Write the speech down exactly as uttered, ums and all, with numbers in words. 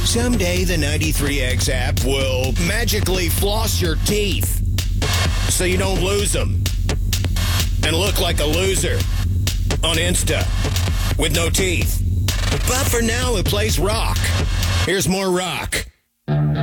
Someday the ninety-three X app will magically floss your teeth so you don't lose them and look like a loser on Insta with no teeth. But for now, it plays rock. Here's more rock.